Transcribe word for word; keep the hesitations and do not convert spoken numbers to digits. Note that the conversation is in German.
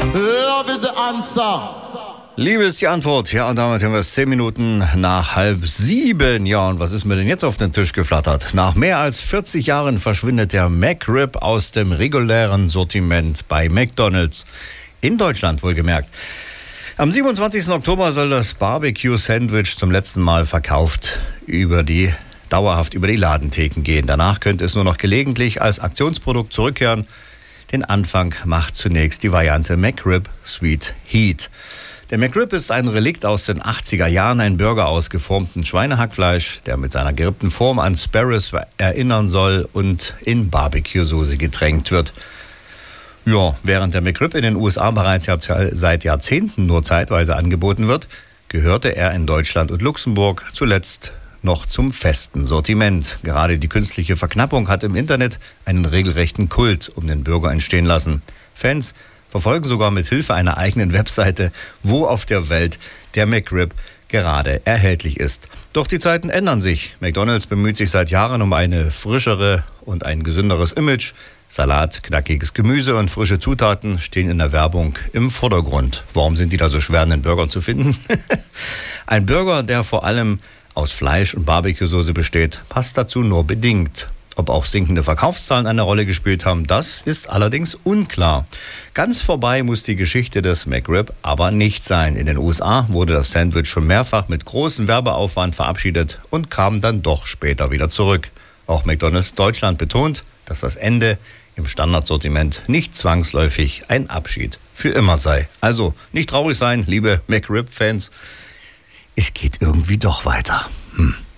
Love is the answer. Liebe ist die Antwort. Ja, und damit haben wir es zehn Minuten nach halb sieben. Ja, und was ist mir denn jetzt auf den Tisch geflattert? Nach mehr als vierzig Jahren verschwindet der McRib aus dem regulären Sortiment bei McDonald's. In Deutschland wohlgemerkt. Am siebenundzwanzigsten Oktober soll das Barbecue-Sandwich zum letzten Mal verkauft über die, dauerhaft über die Ladentheken gehen. Danach könnte es nur noch gelegentlich als Aktionsprodukt zurückkehren. Den Anfang macht zunächst die Variante McRib Sweet Heat. Der McRib ist ein Relikt aus den achtziger Jahren, ein Burger aus geformtem Schweinehackfleisch, der mit seiner gerippten Form an Sparrows erinnern soll und in Barbecue-Soße getränkt wird. Ja, während der McRib in den U S A bereits seit Jahrzehnten nur zeitweise angeboten wird, gehörte er in Deutschland und Luxemburg zuletzt noch zum festen Sortiment. Gerade die künstliche Verknappung hat im Internet einen regelrechten Kult um den Burger entstehen lassen. Fans verfolgen sogar mit Hilfe einer eigenen Webseite, wo auf der Welt der McRib gerade erhältlich ist. Doch die Zeiten ändern sich. McDonald's bemüht sich seit Jahren um eine frischere und ein gesünderes Image. Salat, knackiges Gemüse und frische Zutaten stehen in der Werbung im Vordergrund. Warum sind die da so schwer, einen Burger zu finden? Ein Burger, der vor allem aus Fleisch und Barbecue-Soße besteht, passt dazu nur bedingt. Ob auch sinkende Verkaufszahlen eine Rolle gespielt haben, das ist allerdings unklar. Ganz vorbei muss die Geschichte des McRib aber nicht sein. In den U S A wurde das Sandwich schon mehrfach mit großem Werbeaufwand verabschiedet und kam dann doch später wieder zurück. Auch McDonald's Deutschland betont, dass das Ende im Standardsortiment nicht zwangsläufig ein Abschied für immer sei. Also nicht traurig sein, liebe McRib-Fans. Es geht irgendwie doch weiter. Hm.